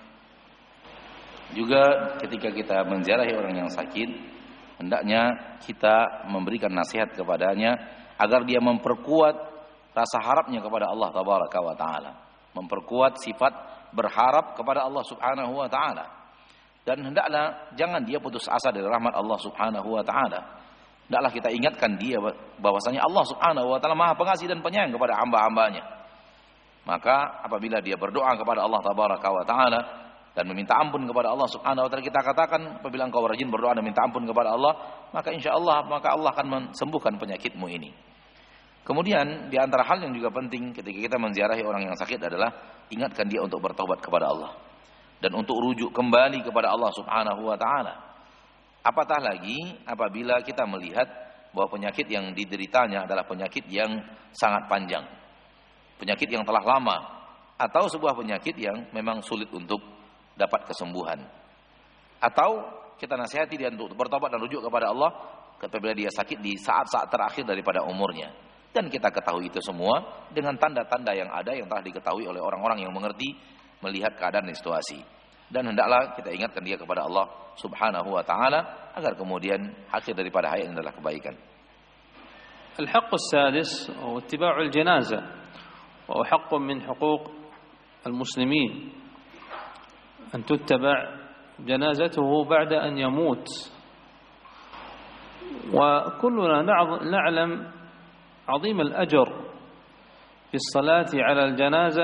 Juga ketika kita menziarahi orang yang sakit, hendaknya kita memberikan nasihat kepadanya agar dia memperkuat rasa harapnya kepada Allah Tabaraka wa Ta'ala, memperkuat sifat berharap kepada Allah Subhanahu wa Ta'ala, dan hendaklah jangan dia putus asa dari rahmat Allah Subhanahu wa Ta'ala. Hendaklah kita ingatkan dia bahwasanya Allah Subhanahu wa Ta'ala Maha Pengasih dan Penyayang kepada hamba-hambanya. Maka apabila dia berdoa kepada Allah Tabaraka wa Ta'ala dan meminta ampun kepada Allah Subhanahu wa Ta'ala, kita katakan apabila engkau rajin berdoa dan minta ampun kepada Allah, maka insyaallah Allah akan sembuhkan penyakitmu ini. Kemudian di antara hal yang juga penting ketika kita menziarahi orang yang sakit adalah ingatkan dia untuk bertobat kepada Allah dan untuk rujuk kembali kepada Allah Subhanahu wa Ta'ala. Apatah lagi apabila kita melihat bahwa penyakit yang dideritanya adalah penyakit yang sangat panjang, penyakit yang telah lama, atau sebuah penyakit yang memang sulit untuk dapat kesembuhan. Atau kita nasihati dia untuk bertobat dan rujuk kepada Allah apabila dia sakit di saat-saat terakhir daripada umurnya. Dan kita ketahui itu semua dengan tanda-tanda yang ada yang telah diketahui oleh orang-orang yang mengerti melihat keadaan dan situasi. Dan hendaklah kita ingatkan dia kepada Allah Subhanahu wa Ta'ala agar kemudian akhir daripada hayat adalah kebaikan. الحق السادس هو اتباع الجنازة، وهو حق من حقوق المسلمين أن تتبع جنازته بعد أن يموت. وكلنا نعلم عظيم الأجر في الصلاة على الجنازة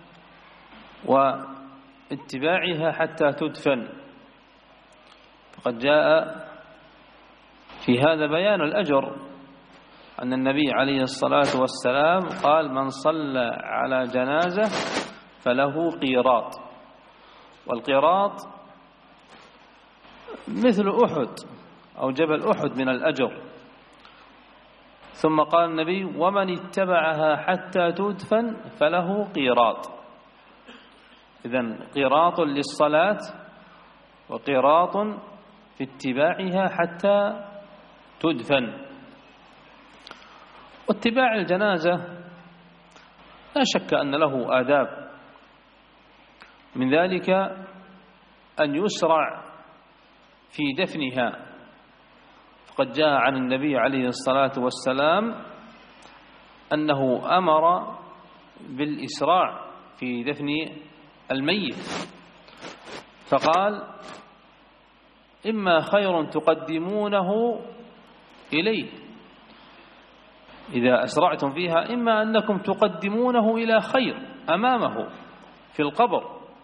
واتباعها حتى تدفن، فقد جاء في هذا بيان الأجر، أن النبي عليه الصلاة والسلام قال من صلى على جنازة فله قيراط، والقيراط مثل أحد أو جبل أحد من الأجر. ثم قال النبي ومن اتبعها حتى تدفن فله قيراط. إذن قيراط للصلاة وقيراط في اتباعها حتى تدفن. واتباع الجنازة لا شك أن له آداب، من ذلك أن يسرع في دفنها، فقد جاء عن النبي عليه الصلاة والسلام أنه أمر بالإسراع في دفن الميت، فقال إما خير تقدمونه إليه، إذا أسرعتم فيها إما أنكم تقدمونه إلى خير أمامه في القبر،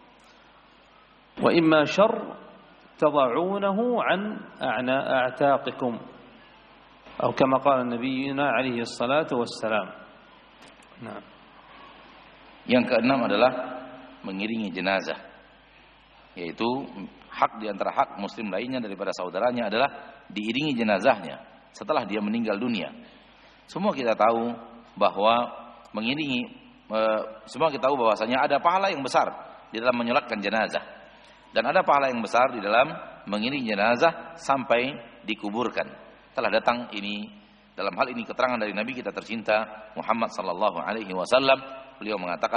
وإما شر تضعونه عن أعتاقكم، أو كما قال نبينا عليه الصلاة والسلام. Nah. Yang keenam adalah mengiringi jenazah, yaitu hak di antara hak muslim lainnya daripada saudaranya adalah diiringi jenazahnya setelah dia meninggal dunia. Semua kita tahu bahwa semua kita tahu bahwasanya ada pahala yang besar di dalam menyolatkan jenazah, dan ada pahala yang besar di dalam mengiringi jenazah sampai dikuburkan. Telah datang ini dalam hal ini keterangan dari Nabi kita tercinta Muhammad sallallahu alaihi wasallam. Beliau mengatakan man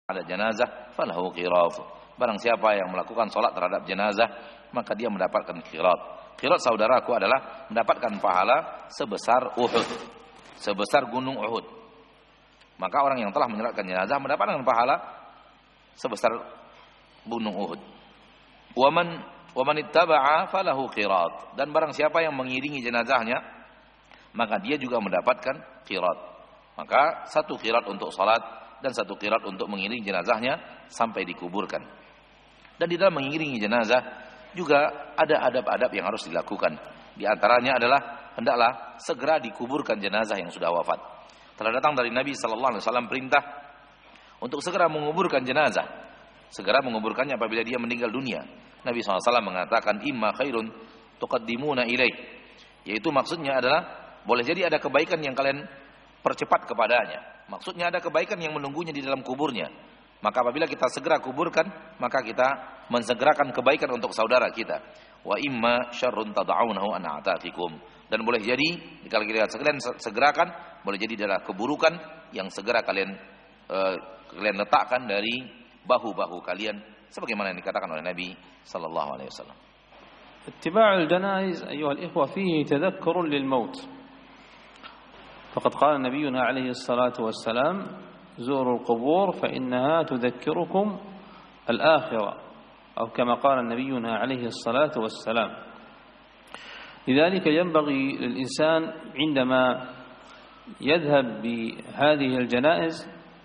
ada jenazah falahu qirat. Barang siapa yang melakukan salat terhadap jenazah, maka dia mendapatkan qirat. Qirat saudaraku adalah mendapatkan pahala sebesar Uhud, sebesar gunung Uhud. Maka orang yang telah menyolatkan jenazah mendapatkan pahala sebesar gunung Uhud. Waman ittaba'a falahu qirat. Dan barang siapa yang mengiringi jenazahnya, maka dia juga mendapatkan qirat. Maka satu qirat untuk salat dan satu qirat untuk mengiringi jenazahnya sampai dikuburkan. Dan di dalam mengiringi jenazah juga ada adab-adab yang harus dilakukan. Di antaranya adalah hendaklah segera dikuburkan jenazah yang sudah wafat. Telah datang dari Nabi sallallahu alaihi wasallam perintah untuk segera menguburkan jenazah. Segera menguburkannya apabila dia meninggal dunia. Nabi SAW mengatakan imma khairun tuqaddimuna ilaih, yaitu maksudnya adalah boleh jadi ada kebaikan yang kalian percepat kepadanya. Maksudnya ada kebaikan yang menunggunya di dalam kuburnya. Maka apabila kita segera kuburkan, maka kita mensegerakan kebaikan untuk saudara kita. Wa imma syarrun tad'aunahu an a'taqikum. Dan boleh jadi kalau kita sekalian segerakan, boleh jadi adalah keburukan yang segera kalian letakkan dari bahu-bahu kalian, sebagaimana yang dikatakan oleh Nabi sallallahu alaihi wasallam. اتباع الجنائز أيها الإخوة فيه تذكر للموت. فقد قال نبينا عليه الصلاة والسلام زوروا القبور فإنها تذكركم الآخرة، أو كما قال نبينا عليه الصلاة والسلام. لذلك ينبغي للإنسان عندما يذهب بهذه الجنائز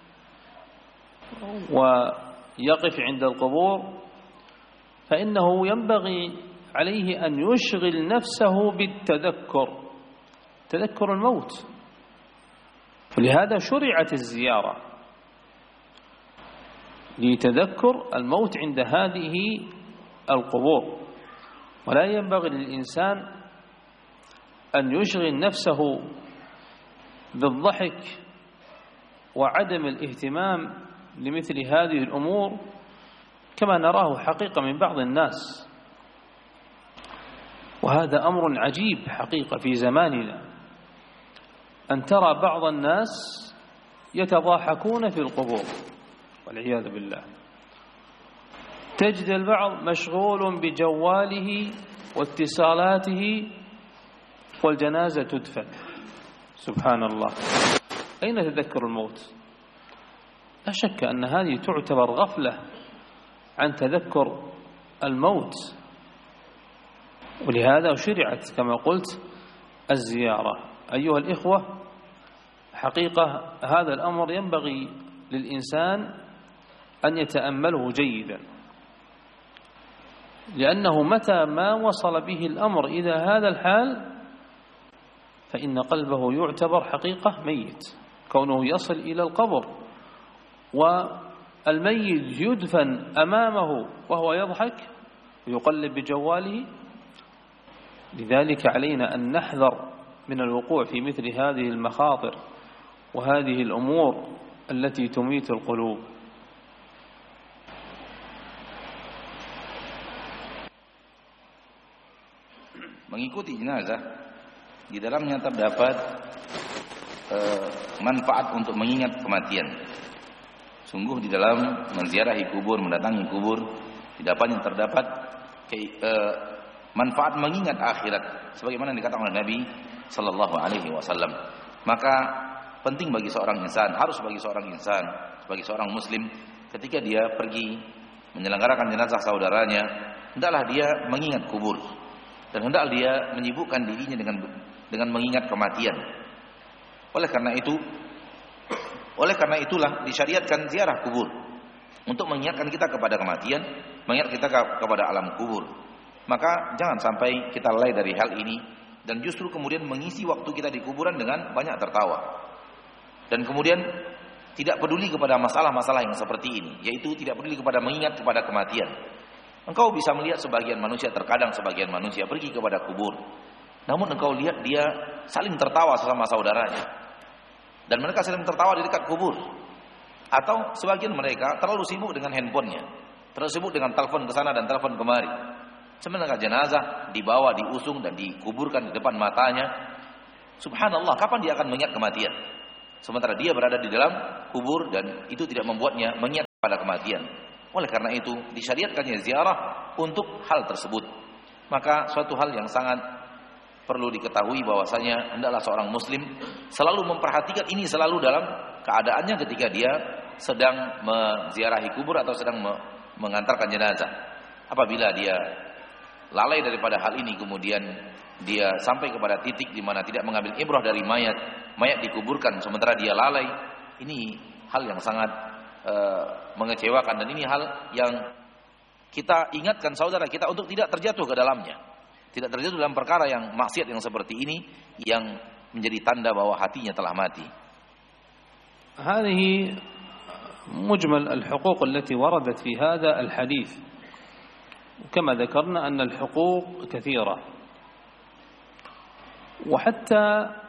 ويقف عند القبور فإنه ينبغي عليه أن يشغل نفسه بالتذكر، تذكر الموت. ولهذا شرعت الزيارة لتذكر الموت عند هذه القبور. ولا ينبغي للإنسان أن يشغل نفسه بالضحك وعدم الاهتمام لمثل هذه الأمور كما نراه حقيقة من بعض الناس. وهذا أمر عجيب حقيقة في زماننا، أن ترى بعض الناس يتضاحكون في القبور والعياذ بالله. تجد البعض مشغول بجواله واتصالاته والجنازة تدفن. سبحان الله، أين تذكر الموت؟ لا شك أن هذه تعتبر غفلة عن تذكر الموت. ولهذا شرعت كما قلت الزيارة. أيها الإخوة، حقيقة هذا الأمر ينبغي للإنسان أن يتأمله جيدا، لأنه متى ما وصل به الأمر إلى هذا الحال فإن قلبه يعتبر حقيقة ميت، كونه يصل إلى القبر والميت يدفن أمامه وهو يضحك ويقلب بجواله. لذلك علينا أن نحذر من الوقوع في مثل هذه المخاطر وهذه الأمور التي تميت القلوب. Mengikuti jenazah di dalamnya terdapat manfaat untuk mengingat kematian. Sungguh di dalam menziarahi kubur, mendatangi kubur, di dalamnya terdapat manfaat mengingat akhirat, sebagaimana dikatakan oleh Nabi sallallahu alaihi wasallam. Maka penting bagi seorang insan, harus bagi seorang insan, bagi seorang muslim, ketika dia pergi menyelenggarakan jenazah saudaranya, hendaklah dia mengingat kubur dan hendaklah dia menyibukkan dirinya dengan mengingat kematian. Oleh karena itulah disyariatkan ziarah kubur untuk mengingatkan kita kepada kematian, mengingat kita kepada alam kubur. Maka jangan sampai kita lalai dari hal ini dan justru kemudian mengisi waktu kita di kuburan dengan banyak tertawa. Dan kemudian tidak peduli kepada masalah-masalah yang seperti ini, yaitu tidak peduli kepada mengingat kepada kematian. Engkau bisa melihat sebagian manusia, terkadang sebagian manusia pergi kepada kubur, namun engkau lihat dia saling tertawa sesama saudaranya, dan mereka saling tertawa di dekat kubur. Atau sebagian mereka terlalu sibuk dengan handphonenya, terlalu sibuk dengan telepon ke sana dan telepon kemari. Sementara jenazah dibawa, diusung dan dikuburkan di depan matanya. Subhanallah, kapan dia akan mengingat kematian? Sementara dia berada di dalam kubur dan itu tidak membuatnya mengingat pada kematian. Oleh karena itu disyariatkannya ziarah untuk hal tersebut. Maka suatu hal yang sangat perlu diketahui bahwasanya hendaklah seorang muslim selalu memperhatikan ini, selalu dalam keadaannya ketika dia sedang menziarahi kubur atau sedang mengantarkan jenazah. Apabila dia lalai daripada hal ini, kemudian dia sampai kepada titik di mana tidak mengambil ibrah dari mayat dikuburkan sementara dia lalai, ini hal yang sangat mengecewakan, dan ini hal yang kita ingatkan saudara kita untuk tidak terjatuh ke dalamnya, tidak terjatuh dalam perkara yang maksiat yang seperti ini yang menjadi tanda bahwa hatinya telah mati. هذه مجمل الحقوق التي وردت في هذا الحديث، كما ذكرنا أن الحقوق كثيرة، وحتى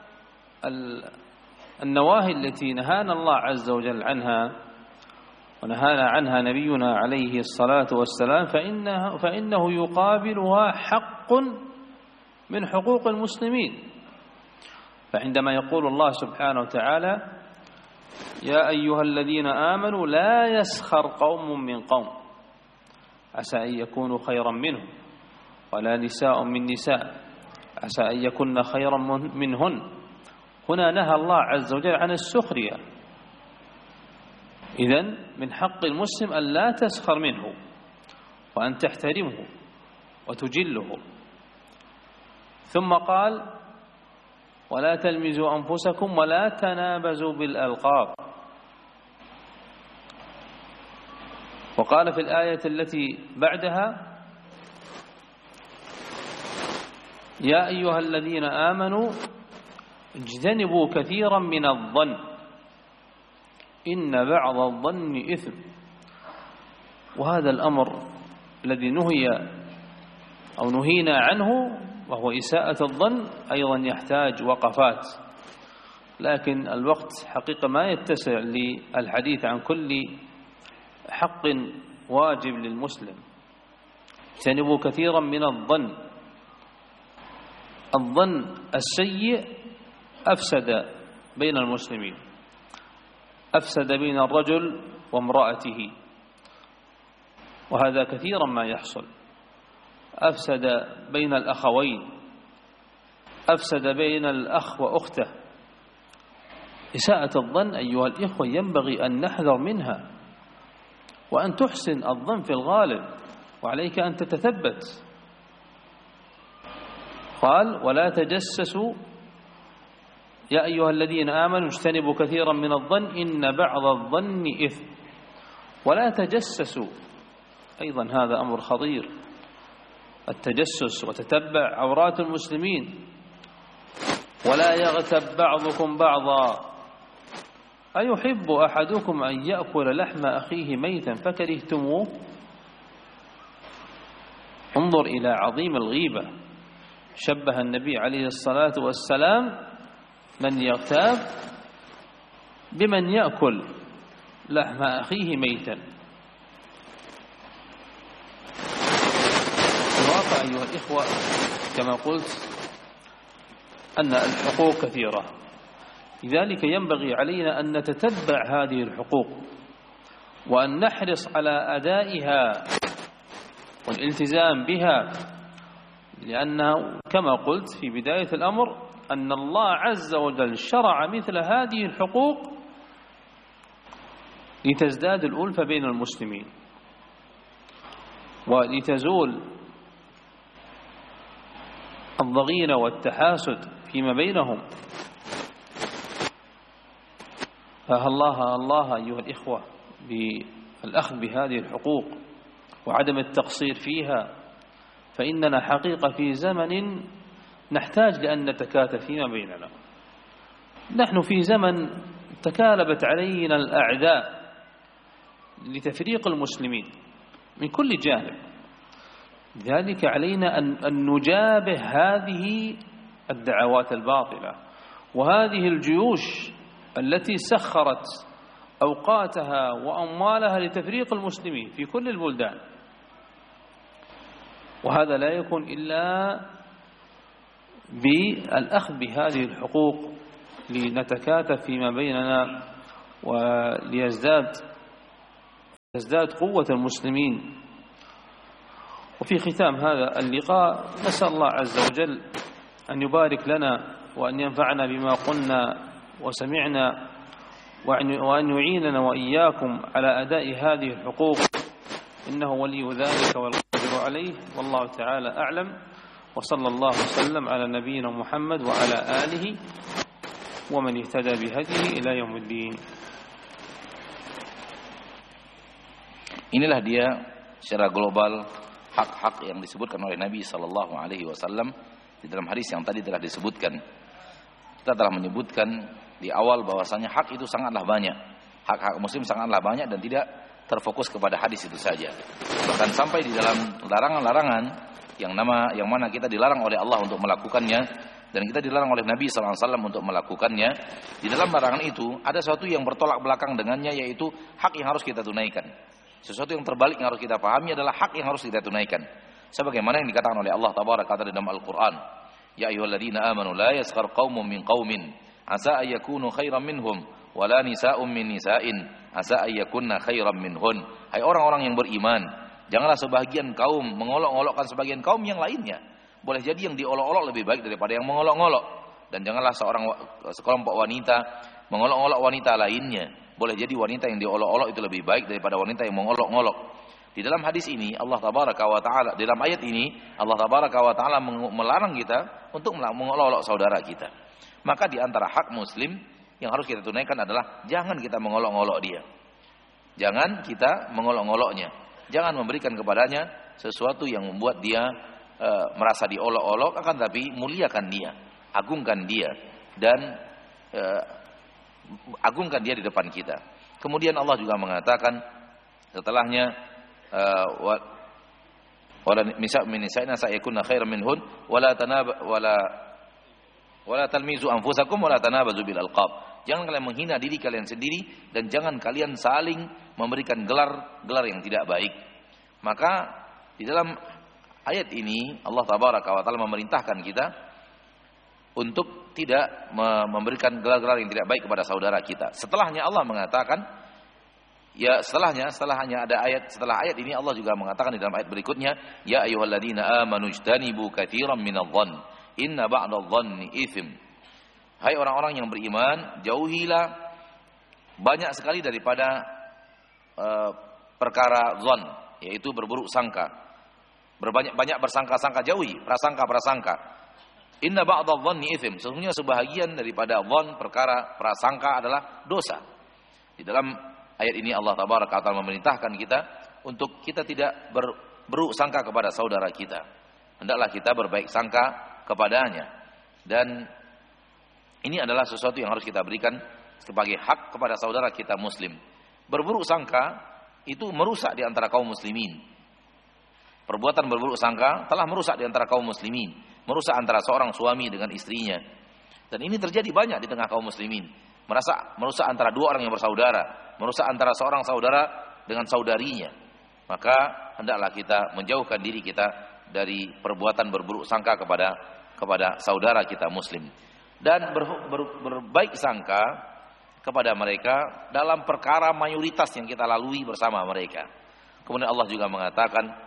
النواهي التي نهانا الله عز وجل عنها ونهانا عنها نبينا عليه الصلاة والسلام فإنه يقابلها حق من حقوق المسلمين. فعندما يقول الله سبحانه وتعالى يا أيها الذين آمنوا لا يسخر قوم من قوم عسى أن يكونوا خيرا منهم ولا نساء من نساء عسى أن يكن خيرا منهن، هنا نهى الله عز وجل عن السخرية. إذن من حق المسلم أن لا تسخر منه وأن تحترمه وتجله. ثم قال ولا تلمزوا أنفسكم ولا تنابزوا بالألقاب. وقال في الآية التي بعدها يا أيها الذين آمنوا اجتنبوا كثيرا من الظن إن بعض الظن إثم. وهذا الأمر الذي نهينا عنه وهو إساءة الظن أيضا يحتاج وقفات، لكن الوقت حقيقة ما يتسع للحديث عن كل حق واجب للمسلم. اجتنبوا كثيرا من الظن. الظن السيء أفسد بين المسلمين، أفسد بين الرجل وامرأته، وهذا كثيرا ما يحصل. أفسد بين الأخوين، أفسد بين الأخ وأخته. إساءة الظن أيها الإخوة ينبغي أن نحذر منها، وأن تحسن الظن في الغالب، وعليك أن تتثبت. قال ولا تجسسوا يا أيها الذين آمنوا اجتنبوا كثيرا من الظن إن بعض الظن إثم. ولا تجسسوا، أيضا هذا أمر خطير، التجسس وتتبع عورات المسلمين. ولا يغتب بعضكم بعضا أيحب أحدكم أن يأكل لحم أخيه ميتا فكرهتموه. انظر إلى عظيم الغيبة. شبه النبي عليه الصلاة والسلام من يغتاب بمن يأكل لحم أخيه ميتا. الواقع أيها الإخوة كما قلت أن الحقوق كثيرة، لذلك ينبغي علينا أن نتتبع هذه الحقوق وأن نحرص على أدائها والالتزام بها، لأنه كما قلت في بداية الأمر أن الله عز وجل شرع مثل هذه الحقوق لتزداد الألفة بين المسلمين ولتزول الضغينة والتحاسد فيما بينهم. الله أيها الإخوة بالأخذ بهذه الحقوق وعدم التقصير فيها، فإننا حقيقة في زمن نحتاج لأن نتكاتف فيما بيننا. نحن في زمن تكالبت علينا الأعداء لتفريق المسلمين من كل جانب، لذلك علينا أن نجابه هذه الدعوات الباطلة وهذه الجيوش التي سخرت أوقاتها وأموالها لتفريق المسلمين في كل البلدان. وهذا لا يكون إلا بالأخذ بهذه الحقوق لنتكاتف فيما بيننا وليزداد تزداد قوة المسلمين. وفي ختام هذا اللقاء نسأل الله عز وجل أن يبارك لنا وأن ينفعنا بما قلنا وسمعنا، وأن يعيننا وإياكم على أداء هذه الحقوق، إنه ولي ذلك والقادر عليه، والله تعالى أعلم. وصلى الله وسلم على نبينا محمد وعلى آله ومن اهتدى بهديه إلى يوم الدين. Inilah dia secara global hak-hak yang disebutkan oleh Nabi sallallahu alaihi wasallam di dalam hadis yang tadi telah disebutkan. Kita telah menyebutkan di awal bahwasanya hak itu sangatlah banyak. Hak-hak muslim sangatlah banyak dan tidak terfokus kepada hadis itu saja. Bahkan sampai di dalam larangan-larangan yang mana kita dilarang oleh Allah untuk melakukannya dan kita dilarang oleh Nabi sallallahu alaihi wasallam untuk melakukannya. Di dalam larangan itu ada sesuatu yang bertolak belakang dengannya, yaitu hak yang harus kita tunaikan. Sesuatu yang terbalik yang harus kita pahami adalah hak yang harus kita tunaikan. Sebagaimana yang dikatakan oleh Allah tabaraka wa taala dalam Al-Qur'an, "Ya ayyuhalladzina amanu la yaskhar qaumun min qaumin asa ay yakunu khairan minhum wa la nisa'un min nisa'in asa ay yakunna khairan minhun." Hai orang-orang yang beriman, janganlah sebagian kaum mengolok-olokkan sebagian kaum yang lainnya. Boleh jadi yang diolok-olok lebih baik daripada yang mengolok-olok. Dan janganlah sekelompok wanita mengolok-olok wanita lainnya. Boleh jadi wanita yang diolok-olok itu lebih baik daripada wanita yang mengolok-olok. Di dalam hadis ini Allah tabaraka wa taala, dalam ayat ini Allah tabaraka wa taala melarang kita untuk mengolok-olok saudara kita. Maka di antara hak muslim yang harus kita tunaikan adalah jangan kita mengolok-olok dia. Jangan kita mengolok-oloknya. Jangan memberikan kepadanya sesuatu yang membuat dia merasa diolok-olok, akan tapi muliakan dia, agungkan dia, dan agungkan dia di depan kita. Kemudian Allah juga mengatakan setelahnya, wala nisa' min nisa'ina sayakunna khairan minhun wala talmizu anfusakum wala tanabazu bil alqab. Jangan kalian menghina diri kalian sendiri dan jangan kalian saling memberikan gelar yang tidak baik. Maka di dalam ayat ini Allah tabaraka wa taala memerintahkan kita untuk tidak memberikan gelar-gelar yang tidak baik kepada saudara kita. Setelahnya Allah mengatakan, setelah ayat ini Allah juga mengatakan di dalam ayat berikutnya, ya ayyuhalladzina amanu ijtanibu katsiran minadh-dhann inna ba'dadh-dhanni itsm. Hai orang-orang yang beriman, jauhilah banyak sekali daripada perkara dzan, yaitu berburuk sangka. Berbanyak-banyak bersangka-sangka, jauhi prasangka-prasangka. Inna ba'dadh-dhanni itsm. Sesungguhnya sebahagian daripada dzan, perkara prasangka, adalah dosa. Di dalam ayat ini Allah tabaraka wa taala memerintahkan kita untuk kita tidak berburuk sangka kepada saudara kita. Hendaklah kita berbaik sangka kepadanya. Dan ini adalah sesuatu yang harus kita berikan sebagai hak kepada saudara kita muslim. Berburuk sangka itu merusak di antara kaum muslimin. Perbuatan berburuk sangka telah merusak di antara kaum muslimin, merusak antara seorang suami dengan istrinya. Dan ini terjadi banyak di tengah kaum muslimin. Merusak antara dua orang yang bersaudara, merusak antara seorang saudara dengan saudarinya. Maka hendaklah kita menjauhkan diri kita dari perbuatan berburuk sangka kepada saudara kita muslim. Dan berbaik sangka kepada mereka dalam perkara mayoritas yang kita lalui bersama mereka. Kemudian Allah juga mengatakan,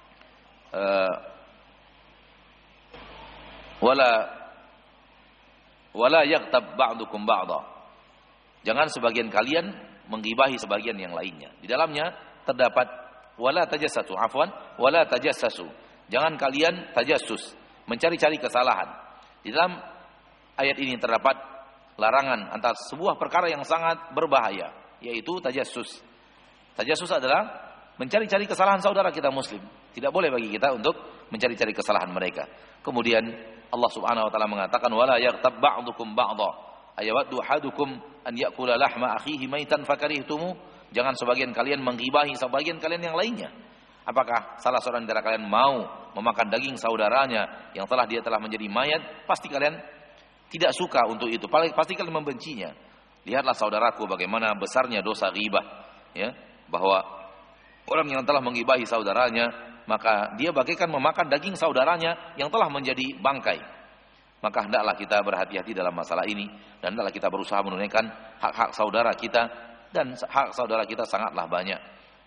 wala yaghtab ba'dukum ba'dha. Jangan sebagian kalian menggibahi sebagian yang lainnya. Di dalamnya terdapat wala tajassasu, wala tajassasu. Jangan kalian tajassus, mencari-cari kesalahan. Di dalam ayat ini terdapat larangan antara sebuah perkara yang sangat berbahaya, yaitu tajassus. Tajassus adalah mencari-cari kesalahan saudara kita muslim. Tidak boleh bagi kita untuk mencari-cari kesalahan mereka. Kemudian Allah Subhanahu wa taala mengatakan wala yaghtab ba'dukum ba'dha ayawaddu ahadukum an ya'kula lahma akhihi maitan fakarihtumu. Jangan sebagian kalian menggibahi sebagian kalian yang lainnya. Apakah salah seorang dari kalian mau memakan daging saudaranya yang dia telah menjadi mayat? Pasti kalian tidak suka untuk itu. Pasti kalian membencinya. Lihatlah saudaraku bagaimana besarnya dosa ghibah, ya, bahwa orang yang telah menggibahi saudaranya, maka dia bagaikan memakan daging saudaranya yang telah menjadi bangkai. Maka hendaklah kita berhati-hati dalam masalah ini, dan hendaklah kita berusaha menunaikan hak-hak saudara kita, dan hak saudara kita sangatlah banyak.